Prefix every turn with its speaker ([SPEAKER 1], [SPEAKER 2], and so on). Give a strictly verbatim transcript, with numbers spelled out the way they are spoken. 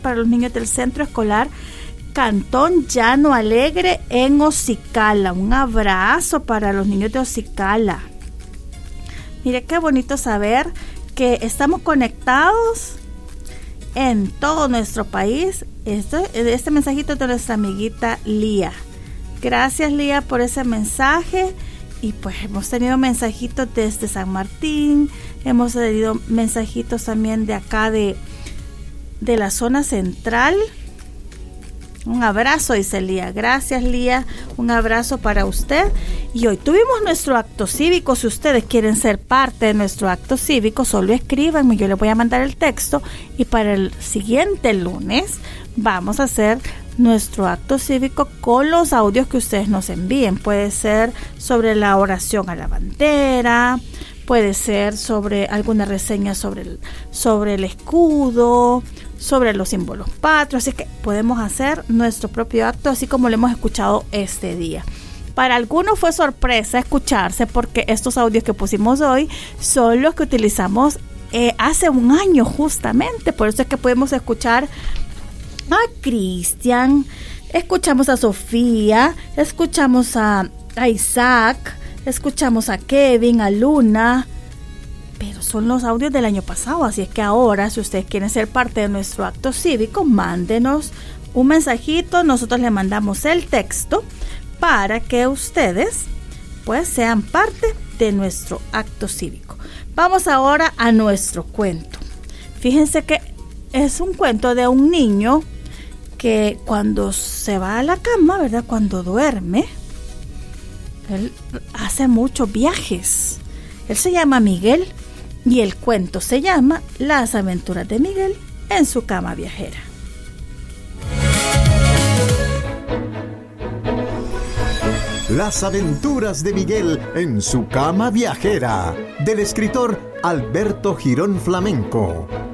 [SPEAKER 1] para los niños del Centro Escolar Cantón Llano Alegre en Ocicala. Un abrazo para los niños de Ocicala. Mire qué bonito saber que estamos conectados en todo nuestro país. Este, este mensajito es de nuestra amiguita Lía. Gracias, Lía, por ese mensaje. Y pues hemos tenido mensajitos desde San Martín, hemos tenido mensajitos también de acá de, de la zona central. Un abrazo, dice Lía. Gracias, Lía. Un abrazo para usted. Y hoy tuvimos nuestro acto cívico. Si ustedes quieren ser parte de nuestro acto cívico, solo escríbanme. Yo les voy a mandar el texto. Y para el siguiente lunes vamos a hacer nuestro acto cívico con los audios que ustedes nos envíen. Puede ser sobre la oración a la bandera. Puede ser sobre alguna reseña sobre el, sobre el escudo, sobre los símbolos patrios. Así que podemos hacer nuestro propio acto, así como lo hemos escuchado este día. Para algunos fue sorpresa escucharse, porque estos audios que pusimos hoy son los que utilizamos eh, hace un año justamente. Por eso es que podemos escuchar a Cristian, escuchamos a Sofía, escuchamos a, a Isaac, escuchamos a Kevin, a Luna, pero son los audios del año pasado. Así es que ahora, si ustedes quieren ser parte de nuestro acto cívico, mándenos un mensajito, nosotros le mandamos el texto para que ustedes pues sean parte de nuestro acto cívico. Vamos ahora a nuestro cuento. Fíjense que es un cuento de un niño que cuando se va a la cama, ¿verdad? Cuando duerme, él hace muchos viajes. Él se llama Miguel y el cuento se llama Las aventuras de Miguel en su cama viajera.
[SPEAKER 2] Las aventuras de Miguel en su cama viajera, del escritor Alberto Girón Flamenco.